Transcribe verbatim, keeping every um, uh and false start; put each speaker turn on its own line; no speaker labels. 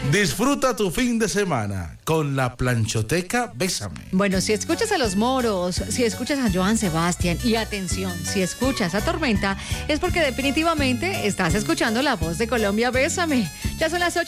Disfruta tu fin de semana con la planchoteca Bésame.
Bueno, si escuchas a Los Moros, si escuchas a Joan Sebastián y atención, si escuchas a Tormenta, es porque definitivamente estás escuchando La Voz de Colombia. Bésame. Ya son las ocho.